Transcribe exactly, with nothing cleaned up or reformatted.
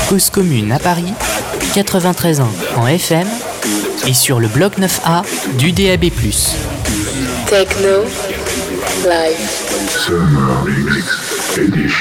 Cause Commune à Paris, quatre-vingt-treize ans en F M et sur le bloc neuf A du D A B plus. Techno Live.